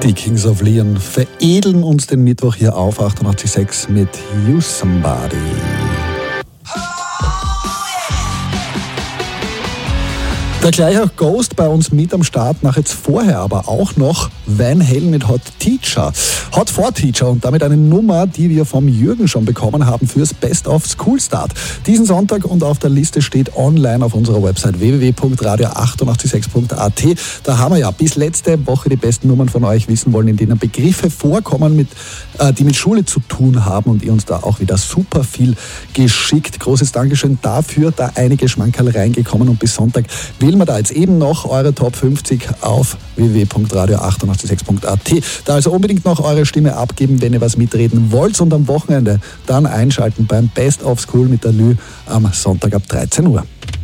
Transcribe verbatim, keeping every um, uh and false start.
Die Kings of Leon veredeln uns den Mittwoch hier auf achtundachtzig Komma sechs mit You Somebody. Der gleiche Ghost bei uns mit am Start, nach jetzt vorher aber auch noch Van Halen mit Hot Teacher. Hot for Teacher und damit eine Nummer, die wir vom Jürgen schon bekommen haben fürs Best of School Start. Diesen Sonntag und auf der Liste steht online auf unserer Website w w w punkt radio achtundachtzig Komma sechs punkt a t. Da haben wir ja bis letzte Woche die besten Nummern von euch wissen wollen, in denen Begriffe vorkommen, mit, äh, die mit Schule zu tun haben, und ihr uns da auch wieder super viel geschickt. Großes Dankeschön dafür, da einige Schmankerl reingekommen, und bis Sonntag wählen wir da jetzt eben noch eure Top fünfzig auf w w w punkt radio achtundachtzig Komma sechs punkt a t. Da also unbedingt noch eure Stimme abgeben, wenn ihr was mitreden wollt, und am Wochenende dann einschalten beim Best of School mit der Lü am Sonntag ab dreizehn Uhr.